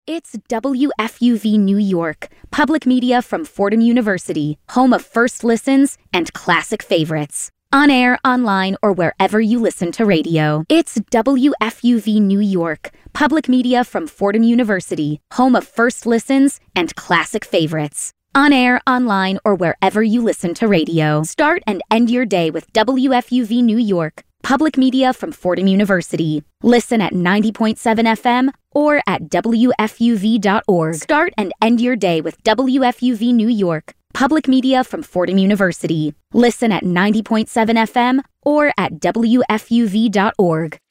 It's WFUV New York, public media from Fordham University, home of first listens and classic favorites. On air, online, or wherever you listen to radio. It's WFUV New York, public media from Fordham University, home of first listens and classic favorites. On air, online, or wherever you listen to radio. Start and end your day with WFUV New York, public media from Fordham University. Listen at 90.7 FM or at WFUV.org. Start and end your day with WFUV New York, public media from Fordham University. Listen at 90.7 FM or at WFUV.org.